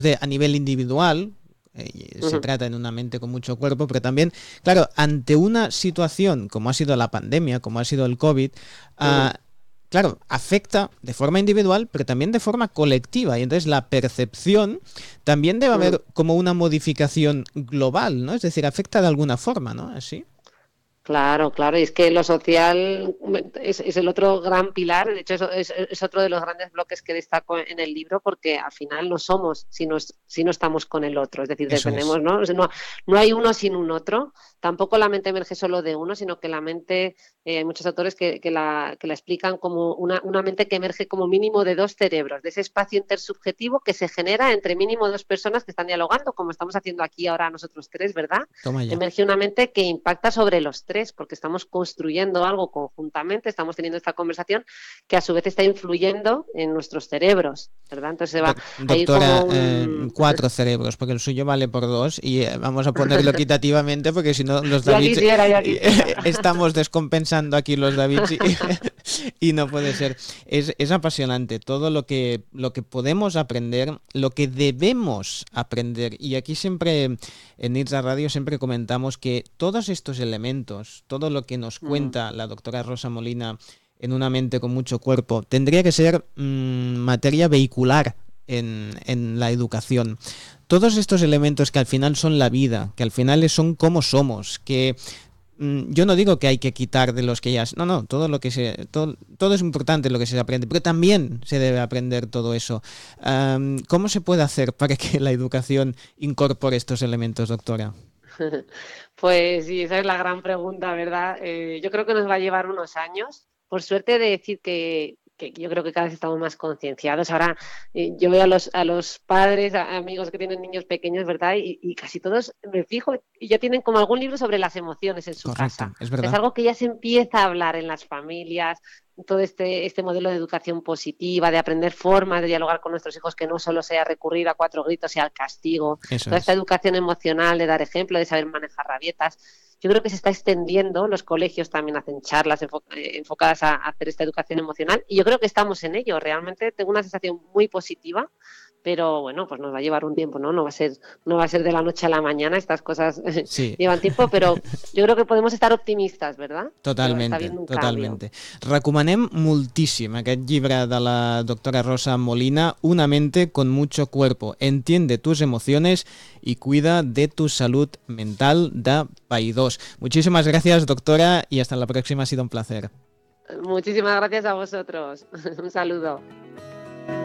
a nivel individual. Se trata en una mente con mucho cuerpo, pero también, claro, ante una situación como ha sido la pandemia, como ha sido el COVID, claro, afecta de forma individual, pero también de forma colectiva. Y entonces la percepción también debe haber como una modificación global, ¿no? Es decir, afecta de alguna forma, ¿no? Así. Claro, claro, y es que lo social es el otro gran pilar, de hecho es otro de los grandes bloques que destaco en el libro, porque al final no somos si no estamos con el otro, es decir, Eso es. dependemos, ¿no? O sea, no hay uno sin un otro, tampoco la mente emerge solo de uno, sino que la mente, hay muchos autores que la explican como una mente que emerge como mínimo de dos cerebros, de ese espacio intersubjetivo que se genera entre mínimo dos personas que están dialogando, como estamos haciendo aquí ahora nosotros tres, ¿verdad? Toma ya. Emerge una mente que impacta sobre los tres, porque estamos construyendo algo conjuntamente, estamos teniendo esta conversación que a su vez está influyendo en nuestros cerebros, ¿verdad? Entonces se va a ir Doctora, como un... 4 cerebros, porque el suyo vale por 2 y vamos a ponerlo equitativamente porque si no los ya Davids quisiera, ya quisiera. estamos descompensando aquí los Davids y no puede ser. Es apasionante todo lo que podemos aprender, lo que debemos aprender. Y aquí siempre en Nitsa Radio siempre comentamos que todos estos elementos, todo lo que nos cuenta la doctora Rosa Molina en una mente con mucho cuerpo, tendría que ser materia vehicular en la educación. Todos estos elementos que al final son la vida, que al final son cómo somos, que yo no digo que hay que quitar de los que ya... No, no, todo lo que todo es importante lo que se aprende, pero también se debe aprender todo eso. ¿Cómo se puede hacer para que la educación incorpore estos elementos, doctora? Pues sí, esa es la gran pregunta, ¿verdad? Yo creo que nos va a llevar unos años. Por suerte de decir que yo creo que cada vez estamos más concienciados. Ahora yo veo a los padres, amigos que tienen niños pequeños, ¿verdad? Y casi todos, me fijo, y ya tienen como algún libro sobre las emociones en su Correcto, casa. es O sea, es verdad. algo que ya se empieza a hablar en las familias, todo este modelo de educación positiva, de aprender formas de dialogar con nuestros hijos, que no solo sea recurrir a cuatro gritos y al castigo, Eso toda esta es. educación emocional, de dar ejemplo, de saber manejar rabietas. Yo creo que se está extendiendo, los colegios también hacen charlas enfocadas a hacer esta educación emocional y yo creo que estamos en ello. Realmente tengo una sensación muy positiva, pero bueno, pues nos va a llevar un tiempo, ¿no? No va a ser de la noche a la mañana, estas cosas Sí. llevan tiempo, pero yo creo que podemos estar optimistas, ¿verdad? Que está Totalmente, habiendo un cambio. totalmente. Recomanem moltíssim aquest llibre de la doctora Rosa Molina, Una mente con mucho cuerpo. Entiende tus emociones y cuida de tu salud mental de Paidós. Muchísimas gracias, doctora, y hasta la próxima. Ha sido un placer. Muchísimas gracias a vosotros. Un saludo.